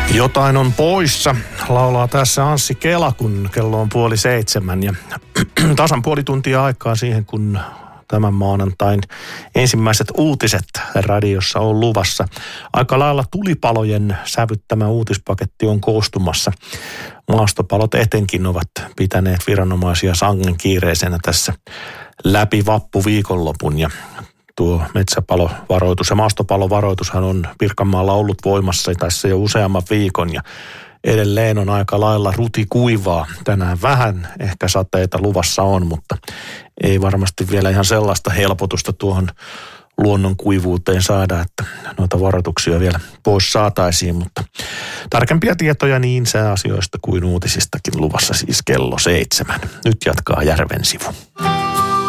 Jotain on poissa, laulaa tässä Anssi Kela, kun kello on 6:30 ja tasan puoli tuntia aikaa siihen, kun tämän maanantain ensimmäiset uutiset radiossa on luvassa. Aika lailla tulipalojen sävyttämä uutispaketti on koostumassa. Maastopalot etenkin ovat pitäneet viranomaisia sangen kiireisenä tässä läpi vappuviikonlopun ja tuo metsäpalovaroitus ja maastopalovaroitushan on Pirkanmaalla ollut voimassa tässä jo useamman viikon ja edelleen on aika lailla rutikuivaa. Tänään vähän ehkä sateita luvassa on, mutta ei varmasti vielä ihan sellaista helpotusta tuohon luonnon kuivuuteen saada, että noita varoituksia vielä pois saataisiin, mutta tarkempia tietoja niin sääasioista kuin uutisistakin luvassa siis kello 7. Nyt jatkaa Järven sivu.